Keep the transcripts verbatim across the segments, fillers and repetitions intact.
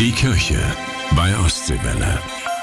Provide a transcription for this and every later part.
Die Kirche bei Ostseewelle.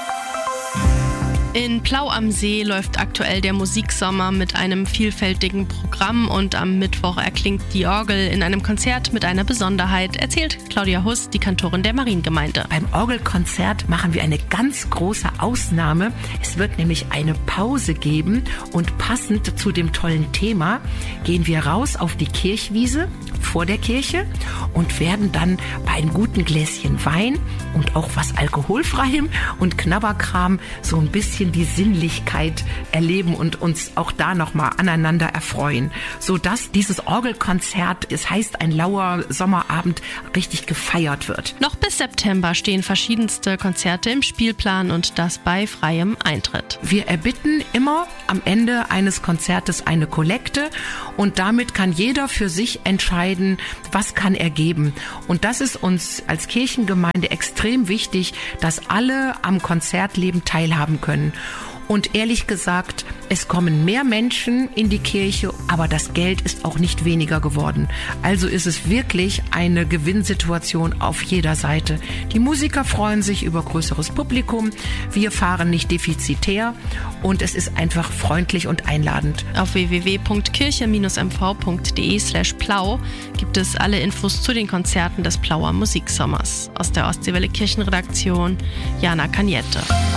In Plau am See läuft aktuell der Musiksommer mit einem vielfältigen Programm und am Mittwoch erklingt die Orgel in einem Konzert mit einer Besonderheit, erzählt Claudia Huss, die Kantorin der Mariengemeinde. Beim Orgelkonzert machen wir eine ganz große Ausnahme. Es wird nämlich eine Pause geben und passend zu dem tollen Thema gehen wir raus auf die Kirchwiese vor der Kirche und werden dann bei einem guten Gläschen Wein und auch was Alkoholfreiem und Knabberkram so ein bisschen die Sinnlichkeit erleben und uns auch da nochmal aneinander erfreuen, sodass dieses Orgelkonzert, es heißt ein lauer Sommerabend, richtig gefeiert wird. Noch bis September stehen verschiedenste Konzerte im Spielplan und das bei freiem Eintritt. Wir erbitten immer am Ende eines Konzertes eine Kollekte und damit kann jeder für sich entscheiden, was kann er geben. Und das ist uns als Kirchengemeinde extrem wichtig, dass alle am Konzertleben teilhaben können. Und ehrlich gesagt, es kommen mehr Menschen in die Kirche, aber das Geld ist auch nicht weniger geworden. Also ist es wirklich eine Gewinnsituation auf jeder Seite. Die Musiker freuen sich über größeres Publikum, wir fahren nicht defizitär und es ist einfach freundlich und einladend. Auf w w w punkt kirche Bindestrich m v punkt d e slash plau gibt es alle Infos zu den Konzerten des Plauer Musiksommers. Aus der Ostseewelle Kirchenredaktion, Jana Kaniette.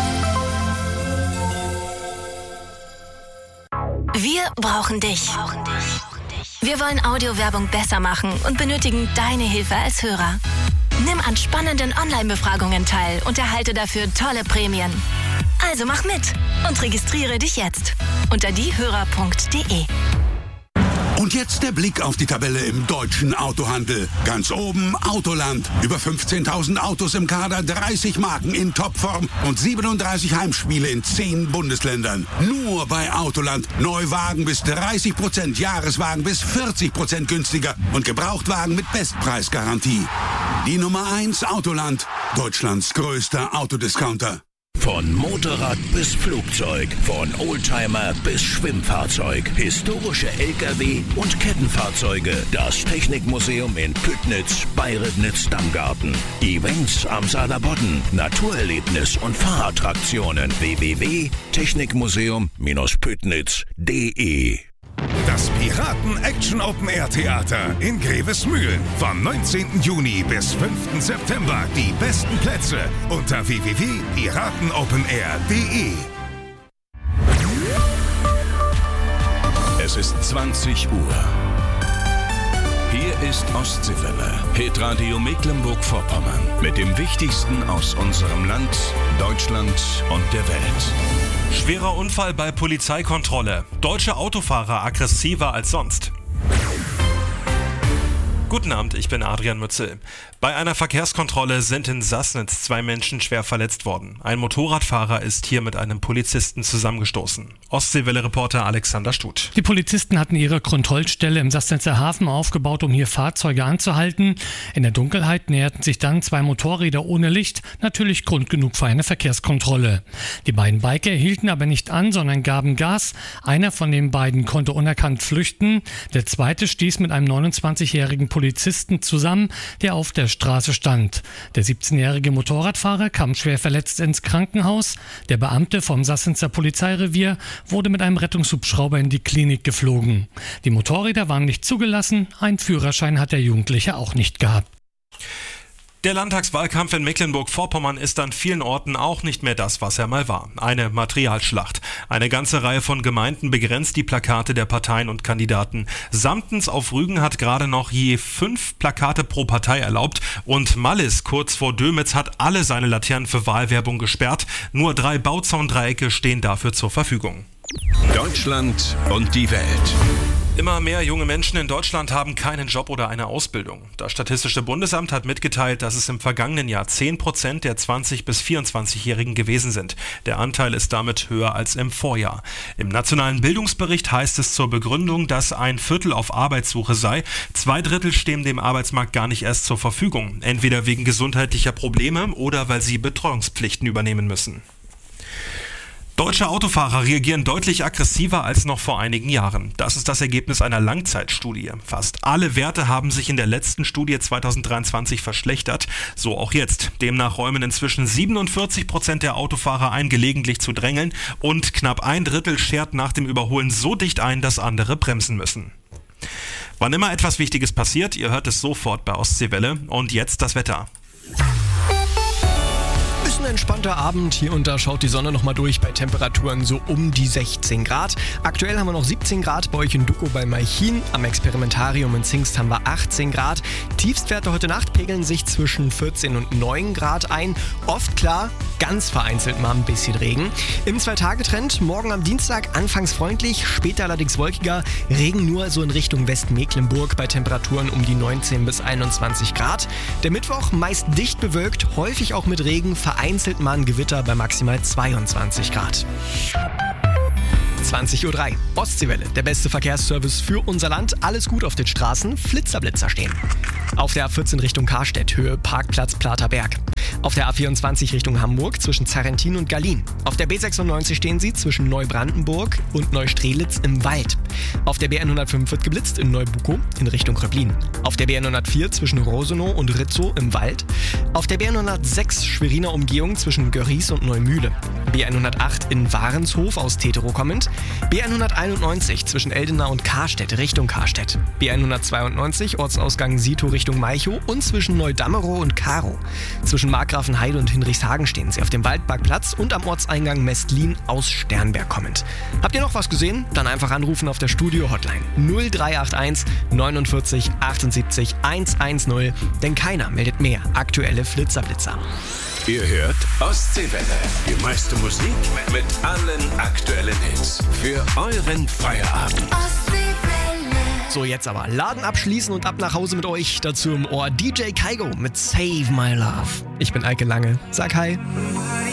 Wir brauchen dich. Wir wollen Audiowerbung besser machen und benötigen deine Hilfe als Hörer. Nimm an spannenden Online-Befragungen teil und erhalte dafür tolle Prämien. Also mach mit und registriere dich jetzt unter diehörer punkt d e. Und jetzt der Blick auf die Tabelle im deutschen Autohandel. Ganz oben Autoland. Über fünfzehntausend Autos im Kader, dreißig Marken in Topform und siebenunddreißig Heimspiele in zehn Bundesländern. Nur bei Autoland. Neuwagen bis dreißig Prozent, Jahreswagen bis vierzig Prozent günstiger und Gebrauchtwagen mit Bestpreisgarantie. Die Nummer eins Autoland. Deutschlands größter Autodiscounter. Von Motorrad bis Flugzeug, von Oldtimer bis Schwimmfahrzeug, historische L K W und Kettenfahrzeuge. Das Technikmuseum in Püttnitz bei Ribnitz-Dammgarten. Events am Saarlandbodden, Naturerlebnis und Fahrattraktionen. w w w punkt technikmuseum Bindestrich püttnitz punkt d e. Das Piraten-Action-Open-Air-Theater in Grevesmühlen. Vom neunzehnten Juni bis fünften September. Die besten Plätze unter w w w punkt piratenopenair punkt d e. Es ist zwanzig Uhr. Hier ist Ostseewelle, Hitradio Mecklenburg-Vorpommern. Mit dem Wichtigsten aus unserem Land, Deutschland und der Welt. Schwerer Unfall bei Polizeikontrolle. Deutsche Autofahrer aggressiver als sonst. Guten Abend, ich bin Adrian Mützel. Bei einer Verkehrskontrolle sind in Sassnitz zwei Menschen schwer verletzt worden. Ein Motorradfahrer ist hier mit einem Polizisten zusammengestoßen. Ostseewelle-Reporter Alexander Stuth. Die Polizisten hatten ihre Kontrollstelle im Sassnitzer Hafen aufgebaut, um hier Fahrzeuge anzuhalten. In der Dunkelheit näherten sich dann zwei Motorräder ohne Licht, natürlich Grund genug für eine Verkehrskontrolle. Die beiden Biker hielten aber nicht an, sondern gaben Gas. Einer von den beiden konnte unerkannt flüchten. Der zweite stieß mit einem neunundzwanzigjährigen Polizisten zusammen, der auf der Straße stand. Der siebzehnjährige Motorradfahrer kam schwer verletzt ins Krankenhaus. Der Beamte vom Sassnitzer Polizeirevier wurde mit einem Rettungshubschrauber in die Klinik geflogen. Die Motorräder waren nicht zugelassen, einen Führerschein hat der Jugendliche auch nicht gehabt. Der Landtagswahlkampf in Mecklenburg-Vorpommern ist an vielen Orten auch nicht mehr das, was er mal war. Eine Materialschlacht. Eine ganze Reihe von Gemeinden begrenzt die Plakate der Parteien und Kandidaten. Samtens auf Rügen hat gerade noch je fünf Plakate pro Partei erlaubt und Mallis kurz vor Dömitz hat alle seine Laternen für Wahlwerbung gesperrt. Nur drei Bauzauндreiecke stehen dafür zur Verfügung. Deutschland und die Welt. Immer mehr junge Menschen in Deutschland haben keinen Job oder eine Ausbildung. Das Statistische Bundesamt hat mitgeteilt, dass es im vergangenen Jahr zehn Prozent der zwanzig- bis vierundzwanzigjährigen gewesen sind. Der Anteil ist damit höher als im Vorjahr. Im nationalen Bildungsbericht heißt es zur Begründung, dass ein Viertel auf Arbeitssuche sei. Zwei Drittel stehen dem Arbeitsmarkt gar nicht erst zur Verfügung. Entweder wegen gesundheitlicher Probleme oder weil sie Betreuungspflichten übernehmen müssen. Deutsche Autofahrer reagieren deutlich aggressiver als noch vor einigen Jahren. Das ist das Ergebnis einer Langzeitstudie. Fast alle Werte haben sich in der letzten Studie zweitausenddreiundzwanzig verschlechtert, so auch jetzt. Demnach räumen inzwischen siebenundvierzig Prozent der Autofahrer ein, gelegentlich zu drängeln, und knapp ein Drittel schert nach dem Überholen so dicht ein, dass andere bremsen müssen. Wann immer etwas Wichtiges passiert, ihr hört es sofort bei Ostseewelle. Und jetzt das Wetter. Ein entspannter Abend, hier und da schaut die Sonne nochmal durch bei Temperaturen so um die sechzehn Grad. Aktuell haben wir noch siebzehn Grad bei euch in Duko bei Malchin. Am Experimentarium in Zingst haben wir achtzehn Grad. Tiefstwerte heute Nacht pegeln sich zwischen vierzehn und neun Grad ein. Oft klar, ganz vereinzelt mal ein bisschen Regen. Im Zwei-Tage-Trend morgen am Dienstag anfangs freundlich, später allerdings wolkiger. Regen nur so in Richtung Westmecklenburg bei Temperaturen um die neunzehn bis einundzwanzig Grad. Der Mittwoch meist dicht bewölkt, häufig auch mit Regen, vereinzelt mal ein Gewitter bei maximal zweiundzwanzig Grad. zwanzig Uhr drei. Ostseewelle, der beste Verkehrsservice für unser Land. Alles gut auf den Straßen, Flitzerblitzer stehen. Auf der A vierzehn Richtung Karstedt, Höhe Parkplatz Platerberg. Auf der A vierundzwanzig Richtung Hamburg zwischen Zarrentin und Gallien. Auf der B sechsundneunzig stehen sie zwischen Neubrandenburg und Neustrelitz im Wald. Auf der B hundertfünf wird geblitzt in Neubukow in Richtung Röblin. Auf der B hundertvier zwischen Rosenow und Ritzow im Wald. Auf der B hundertsechs Schweriner Umgehung zwischen Görries und Neumühle. B hundertacht in Warenshof aus Tetero kommend. B hunderteinundneunzig zwischen Eldena und Karstedt Richtung Karstedt. B hundertzweiundneunzig Ortsausgang Sito Richtung Malchow und zwischen Neudammerow und Karow. Zwischen Markgrafenheide und Hinrichshagen stehen sie auf dem Waldparkplatz und am Ortseingang Mestlin aus Sternberg kommend. Habt ihr noch was gesehen? Dann einfach anrufen auf der Studio-Hotline null drei acht eins neunundvierzig achtundsiebzig hundertzehn, denn keiner meldet mehr aktuelle Flitzerblitzer. Ihr hört Ostseewelle, die meiste Musik mit allen aktuellen Hits für euren Feierabend. So, jetzt aber Laden abschließen und ab nach Hause mit euch. Dazu im Ohr D J Kaigo mit Save My Love. Ich bin Eike Lange. Sag hi.